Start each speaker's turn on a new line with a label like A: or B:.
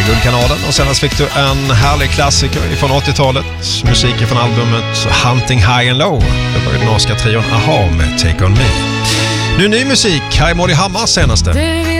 A: Guldkanalen. Och senast fick du en härlig klassiker från 80-talet. Musik från albumet Hunting High and Low. Det var ju den norska trion Aha med Take On Me. Nu ny musik, här är Molly Hammars senaste.